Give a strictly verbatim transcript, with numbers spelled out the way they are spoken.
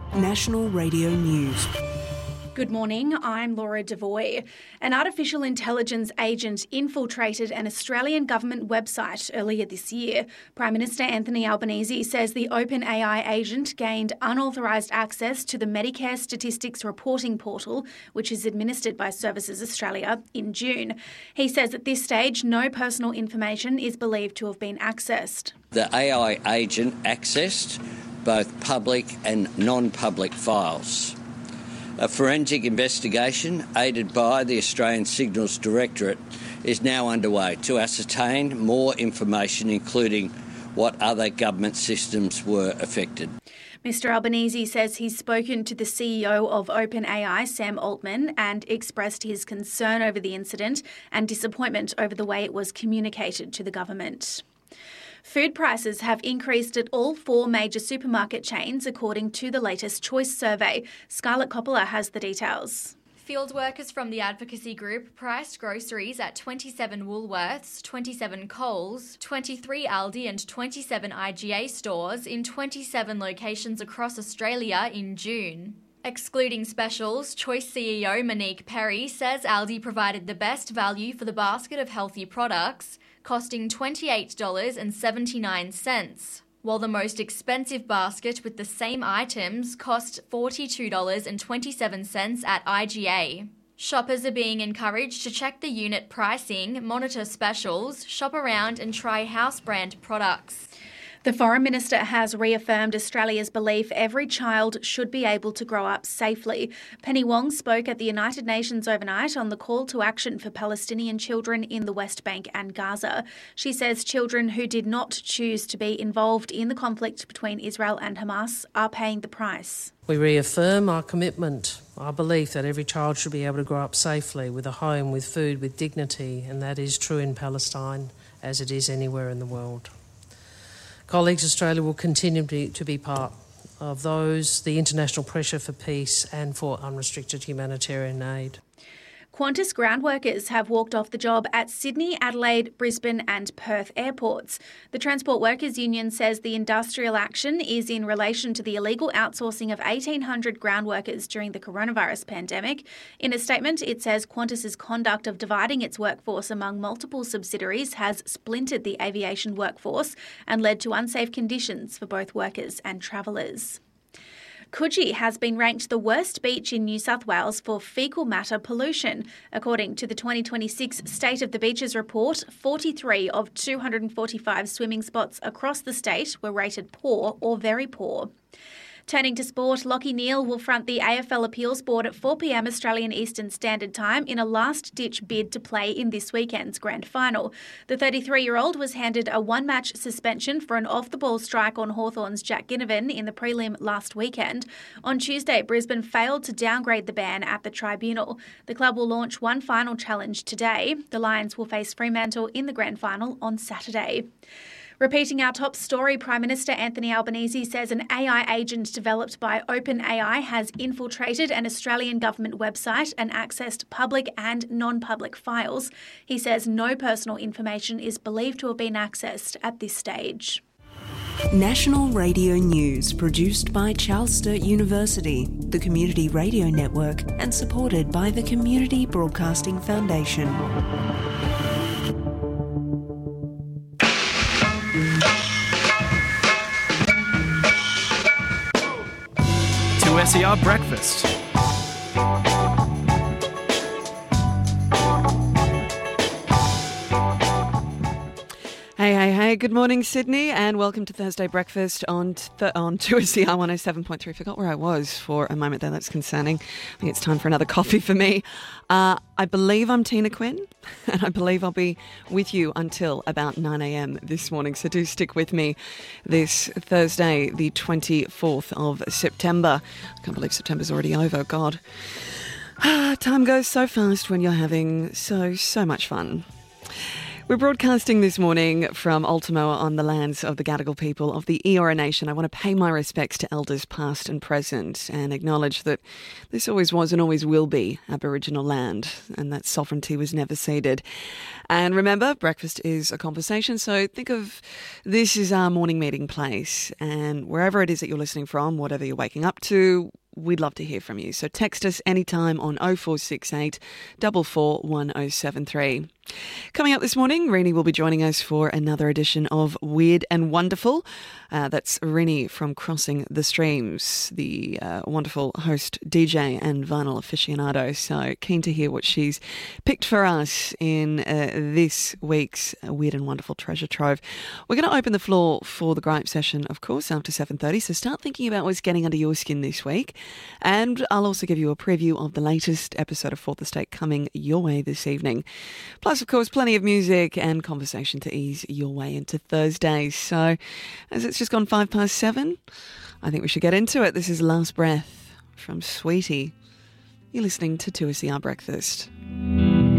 National Radio News. Good morning, I'm Laura Devoy. An artificial intelligence agent infiltrated an Australian government website earlier this year. Prime Minister Anthony Albanese says the OpenAI agent gained unauthorised access to the Medicare Statistics Reporting Portal, which is administered by Services Australia, in June. He says at this stage, no personal information is believed to have been accessed. The A I agent accessed both public and non-public files. A forensic investigation, aided by the Australian Signals Directorate, is now underway to ascertain more information, including what other government systems were affected. Mister Albanese says he's spoken to the C E O of OpenAI, Sam Altman, and expressed his concern over the incident and disappointment over the way it was communicated to the government. Food prices have increased at all four major supermarket chains, according to the latest Choice survey. Scarlett Coppola has the details. Field workers from the advocacy group priced groceries at twenty-seven Woolworths, twenty-seven Coles, twenty-three Aldi and twenty-seven I G A stores in twenty-seven locations across Australia in June. Excluding specials, Choice C E O Monique Perry says Aldi provided the best value for the basket of healthy products, costing twenty-eight dollars and seventy-nine cents, while the most expensive basket with the same items cost forty-two dollars and twenty-seven cents at I G A. Shoppers are being encouraged to check the unit pricing, monitor specials, shop around and try house brand products. The Foreign Minister has reaffirmed Australia's belief every child should be able to grow up safely. Penny Wong spoke at the United Nations overnight on the call to action for Palestinian children in the West Bank and Gaza. She says children who did not choose to be involved in the conflict between Israel and Hamas are paying the price. We reaffirm our commitment, our belief that every child should be able to grow up safely, with a home, with food, with dignity, and that is true in Palestine as it is anywhere in the world. Colleagues, Australia will continue to be, to be part of those, the international pressure for peace and for unrestricted humanitarian aid. Qantas ground workers have walked off the job at Sydney, Adelaide, Brisbane and Perth airports. The Transport Workers Union says the industrial action is in relation to the illegal outsourcing of eighteen hundred ground workers during the coronavirus pandemic. In a statement, it says Qantas's conduct of dividing its workforce among multiple subsidiaries has splintered the aviation workforce and led to unsafe conditions for both workers and travellers. Coogee has been ranked the worst beach in New South Wales for faecal matter pollution. According to the twenty twenty-six State of the Beaches report, forty-three of two hundred forty-five swimming spots across the state were rated poor or very poor. Turning to sport, Lachie Neale will front the A F L Appeals Board at four p m Australian Eastern Standard Time in a last-ditch bid to play in this weekend's grand final. The thirty-three-year-old was handed a one-match suspension for an off-the-ball strike on Hawthorn's Jack Ginnivan in the prelim last weekend. On Tuesday, Brisbane failed to downgrade the ban at the tribunal. The club will launch one final challenge today. The Lions will face Fremantle in the grand final on Saturday. Repeating our top story, Prime Minister Anthony Albanese says an A I agent developed by OpenAI has infiltrated an Australian government website and accessed public and non-public files. He says no personal information is believed to have been accessed at this stage. National Radio News, produced by Charles Sturt University, the Community Radio Network, and supported by the Community Broadcasting Foundation. two S E R Breakfast. Hey, hey, hey, good morning, Sydney, and welcome to Thursday Breakfast on th- on two S E R one oh seven point three. Forgot where I was for a moment there. That's concerning. I think it's time for another coffee for me. Uh, I believe I'm Tina Quinn, and I believe I'll be with you until about nine a m this morning, so do stick with me this Thursday, the twenty-fourth of September. I can't believe September's already over, God. Time goes so fast when you're having so, so much fun. We're broadcasting this morning from Ultimo on the lands of the Gadigal people of the Eora Nation. I want to pay my respects to elders past and present and acknowledge that this always was and always will be Aboriginal land and that sovereignty was never ceded. And remember, breakfast is a conversation, so think of this as our morning meeting place, and wherever it is that you're listening from, whatever you're waking up to, we'd love to hear from you. So text us anytime on oh four six eight, four four one oh seven three. Coming up this morning, Rini will be joining us for another edition of Weird and Wonderful. Uh, that's Rini from Crossing the Streams, the uh, wonderful host, D J and vinyl aficionado. So keen to hear what she's picked for us in uh, this week's Weird and Wonderful Treasure Trove. We're going to open the floor for the gripe session, of course, after seven thirty. So start thinking about what's getting under your skin this week. And I'll also give you a preview of the latest episode of Fourth Estate coming your way this evening. Plus, of course, plenty of music and conversation to ease your way into Thursdays. So, as it's just gone five past seven, I think we should get into it. This is Last Breath from Sweetie. You're listening to two S E R Breakfast.